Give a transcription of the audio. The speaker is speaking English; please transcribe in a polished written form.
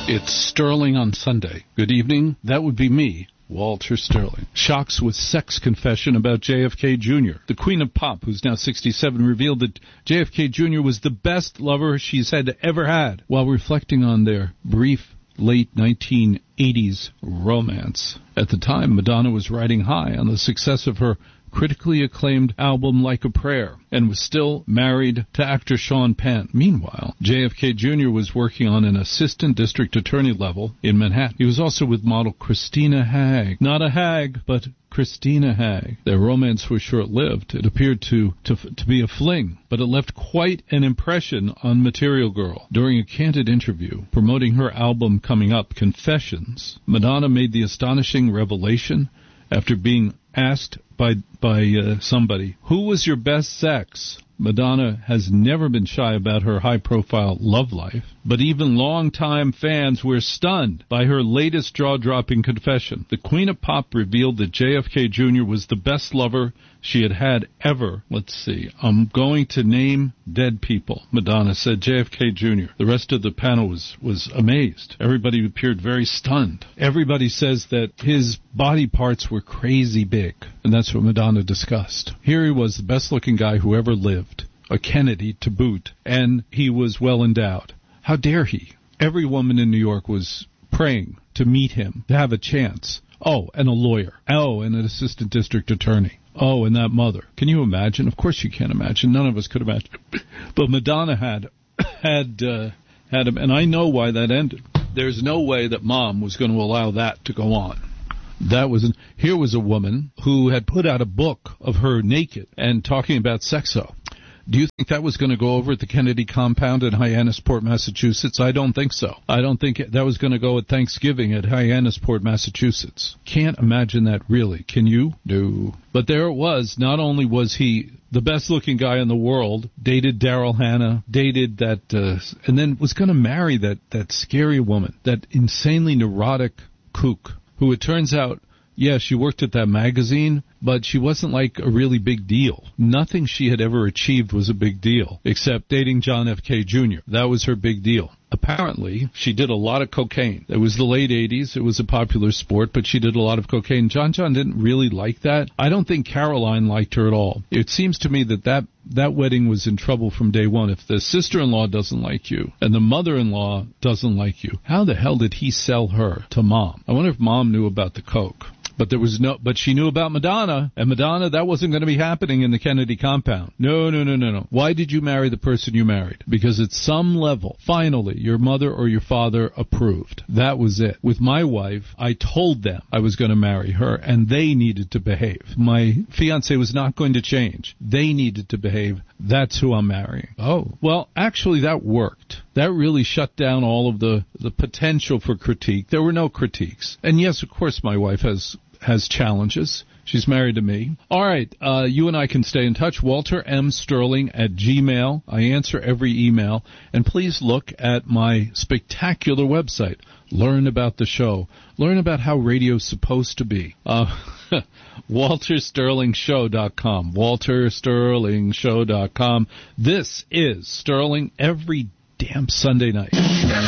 It's Sterling on Sunday. Good evening. That would be me, Walter Sterling. Shocks with sex confession about JFK Jr. The Queen of Pop, who's now 67, revealed that JFK Jr. was the best lover she's ever had, while reflecting on their brief late 1980s romance. At the time, Madonna was riding high on the success of her critically acclaimed album Like a Prayer, and was still married to actor Sean Penn. Meanwhile, JFK Jr. was working on an assistant district attorney level in Manhattan. He was also with model Christina Haag. Not a hag, but Christina Haag. Their romance was short-lived. It appeared to be a fling, but it left quite an impression on Material Girl. During a candid interview promoting her album coming up, Confessions, Madonna made the astonishing revelation after being asked by somebody, who was your best sex? Madonna has never been shy about her high-profile love life, but even long-time fans were stunned by her latest jaw-dropping confession. The Queen of Pop revealed that JFK Jr. was the best lover she had had ever. Let's see. I'm going to name dead people, Madonna said. JFK Jr. The rest of the panel was amazed. Everybody appeared very stunned. Everybody says that his body parts were crazy big, and that's what Madonna discussed. Here he was, the best-looking guy who ever lived, a Kennedy to boot, and he was well endowed. How dare he? Every woman in New York was praying to meet him, to have a chance. Oh, and a lawyer. Oh, and an assistant district attorney. Oh, and that mother. Can you imagine? Of course you can't imagine. None of us could imagine. But Madonna had him, and I know why that ended. There's no way that Mom was going to allow that to go on. Here was a woman who had put out a book of her naked and talking about sexo. Do you think that was going to go over at the Kennedy compound in Hyannisport, Massachusetts? I don't think so. I don't think that was going to go at Thanksgiving at Hyannisport, Massachusetts. Can't imagine that, really. Can you? No. But there it was. Not only was he the best-looking guy in the world, dated Daryl Hannah, dated that, and then was going to marry that scary woman, that insanely neurotic kook, who it turns out, yeah, she worked at that magazine, but she wasn't like a really big deal. Nothing she had ever achieved was a big deal, except dating John F. K. Jr. That was her big deal. Apparently, she did a lot of cocaine. It was the late 80s. It was a popular sport, but she did a lot of cocaine. John didn't really like that. I don't think Caroline liked her at all. It seems to me that wedding was in trouble from day one. If the sister-in-law doesn't like you and the mother-in-law doesn't like you, how the hell did he sell her to Mom? I wonder if Mom knew about the coke. But she knew about Madonna, and Madonna, that wasn't going to be happening in the Kennedy compound. No. Why did you marry the person you married? Because at some level, finally, your mother or your father approved. That was it. With my wife, I told them I was going to marry her, and they needed to behave. My fiancé was not going to change. They needed to behave. That's who I'm marrying. Oh, well, actually, that worked. That really shut down all of the potential for critique. There were no critiques. And yes, of course, my wife has challenges. She's married to me. All right, you and I can stay in touch. Walter M. Sterling at Gmail. I answer every email. And please look at my spectacular website. Learn about the show. Learn about how radio's supposed to be. WalterSterlingShow.com. WalterSterlingShow.com. This is Sterling every damn Sunday night.